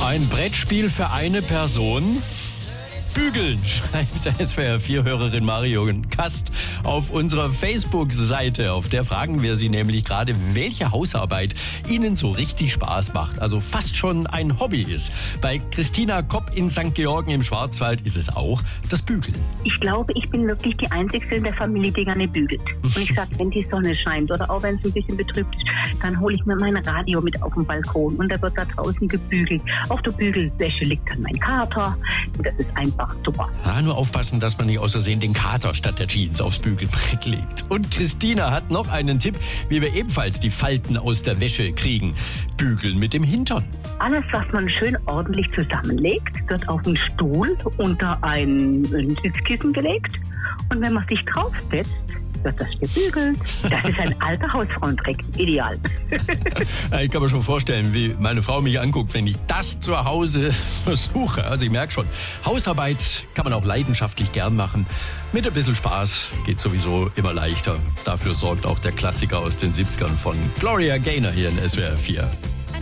Ein Brettspiel für eine Person. Bügeln, schreibt SWR4-Hörerin Marion Kast auf unserer Facebook-Seite. Auf der fragen wir Sie nämlich gerade, welche Hausarbeit Ihnen so richtig Spaß macht. Also fast schon ein Hobby ist. Bei Christina Kopp in St. Georgen im Schwarzwald ist es auch das Bügeln. Ich glaube, ich bin wirklich die Einzige in der Familie, die gerne bügelt. Und ich sage, wenn die Sonne scheint oder auch wenn es ein bisschen betrübt ist, dann hole ich mir mein Radio mit auf den Balkon und da wird da draußen gebügelt. Auf der Bügelwäsche liegt dann mein Kater und das ist einfach super. Ja, nur aufpassen, dass man nicht aus Versehen den Kater statt der Jeans aufs Bügelbrett legt. Und Christina hat noch einen Tipp, wie wir ebenfalls die Falten aus der Wäsche kriegen. Bügeln mit dem Hintern. Alles, was man schön ordentlich zusammenlegt, wird auf den Stuhl unter ein Sitzkissen gelegt und wenn man sich draufsetzt, wird das gebügelt. Das ist ein alter Hausfrauentrick. Ideal. Ich kann mir schon vorstellen, wie meine Frau mich anguckt, wenn ich das zu Hause versuche. Also ich merke schon, Hausarbeit kann man auch leidenschaftlich gern machen. Mit ein bisschen Spaß geht sowieso immer leichter. Dafür sorgt auch der Klassiker aus den 70ern von Gloria Gaynor hier in SWR 4.